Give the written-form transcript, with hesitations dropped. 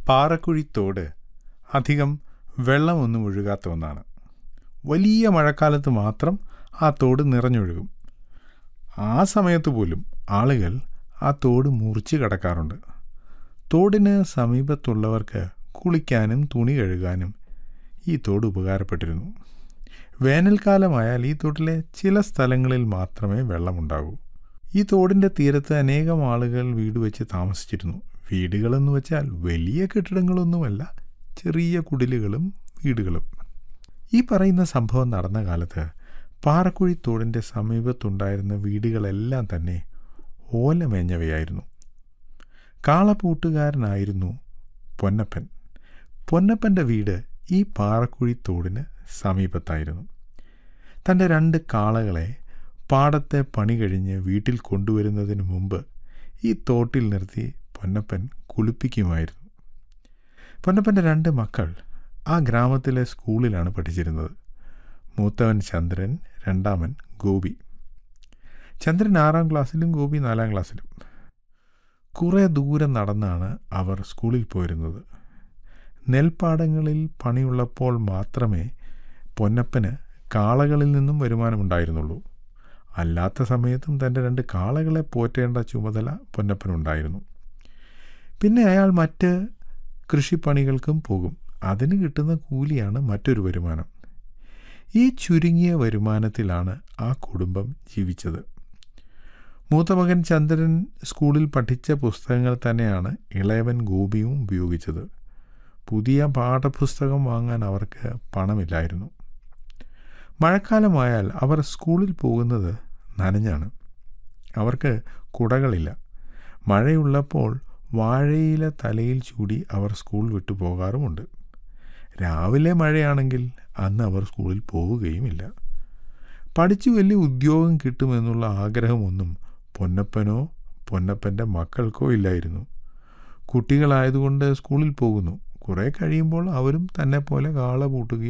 പാറക്കുഴിത്തോട് അധികം വെള്ളമൊന്നും ഒഴുകാത്ത ഒന്നാണ്. വലിയ മഴക്കാലത്ത് മാത്രം ആ തോട് നിറഞ്ഞൊഴുകും. ആ സമയത്ത് പോലും ആളുകൾ ആ തോട് മുറിച്ച് കടക്കാറുണ്ട്. തോടിന് സമീപത്തുള്ളവർക്ക് കുളിക്കാനും തുണി കഴുകാനും ഈ തോട് ഉപകാരപ്പെട്ടിരുന്നു. വേനൽക്കാലമായാൽ ഈ തോട്ടിലെ ചില സ്ഥലങ്ങളിൽ മാത്രമേ വെള്ളമുണ്ടാകൂ. ഈ തോടിൻ്റെ തീരത്ത് അനേകം ആളുകൾ വീട് വെച്ച് താമസിച്ചിരുന്നു. വീടുകളെന്ന് വെച്ചാൽ വലിയ കെട്ടിടങ്ങളൊന്നുമല്ല, ചെറിയ കുടിലുകളും വീടുകളും. ഈ പറയുന്ന സംഭവം നടന്ന കാലത്ത് പാറക്കുഴി തോടിൻ്റെ സമീപത്തുണ്ടായിരുന്ന വീടുകളെല്ലാം തന്നെ ഓലമേഞ്ഞവയായിരുന്നു. കാളപൂട്ടുകാരനായിരുന്നു പൊന്നപ്പൻ. പൊന്നപ്പൻ്റെ വീട് ഈ പാറക്കുഴി തോടിന് സമീപത്തായിരുന്നു. തൻ്റെ 2 കാളകളെ പാടത്തെ പണി കഴിഞ്ഞ് വീട്ടിൽ കൊണ്ടുവരുന്നതിന് മുമ്പ് ഈ തോട്ടിൽ നിർത്തി പൊന്നപ്പൻ കുളിപ്പിക്കുമായിരുന്നു. പൊന്നപ്പൻ്റെ 2 മക്കൾ ആ ഗ്രാമത്തിലെ സ്കൂളിലാണ് പഠിച്ചിരുന്നത്. മൂത്തവൻ ചന്ദ്രൻ, രണ്ടാമൻ ഗോപി. ചന്ദ്രൻ 6ാം ക്ലാസ്സിലും ഗോപി 4ാം ക്ലാസ്സിലും. കുറേ ദൂരം നടന്നാണ് അവർ സ്കൂളിൽ പോയിരുന്നത്. നെൽപ്പാടങ്ങളിൽ പണിയുള്ളപ്പോൾ മാത്രമേ പൊന്നപ്പന് കാളകളിൽ നിന്നും വരുമാനമുണ്ടായിരുന്നുള്ളൂ. അല്ലാത്ത സമയത്തും തൻ്റെ 2 കാളകളെ പോറ്റേണ്ട ചുമതല പൊന്നപ്പനുണ്ടായിരുന്നു. പിന്നെ അയാൾ മറ്റ് കൃഷിപ്പണികൾക്കും പോകും. അതിന് കിട്ടുന്ന കൂലിയാണ് മറ്റൊരു വരുമാനം. ഈ ചുരുങ്ങിയ വരുമാനത്തിലാണ് ആ കുടുംബം ജീവിച്ചത്. മൂത്ത മകൻ ചന്ദ്രൻ സ്കൂളിൽ പഠിച്ച പുസ്തകങ്ങൾ തന്നെയാണ് ഇളയവൻ ഗോപിയും ഉപയോഗിച്ചത്. പുതിയ പാഠപുസ്തകം വാങ്ങാൻ അവർക്ക് പണമില്ലായിരുന്നു. മഴക്കാലമായാൽ അവർ സ്കൂളിൽ പോകുന്നത് നനഞ്ഞാണ്. അവർക്ക് കുടകളില്ല. മഴയുള്ളപ്പോൾ വാഴയില തലയിൽ ചൂടി അവർ സ്കൂൾ വിട്ടു പോകാറുമുണ്ട്. രാവിലെ മഴയാണെങ്കിൽ അന്ന് അവർ സ്കൂളിൽ പോവുകയുമില്ല. പഠിച്ചു വലിയ ഉദ്യോഗം കിട്ടുമെന്നുള്ള ആഗ്രഹമൊന്നും പൊന്നപ്പനോ പൊന്നപ്പൻ്റെ മക്കൾക്കോ ഇല്ലായിരുന്നു. കുട്ടികളായതുകൊണ്ട് സ്കൂളിൽ പോകുന്നു. കുറേ കഴിയുമ്പോൾ അവരും തന്നെ പോലെ കാള പൂട്ടുകയും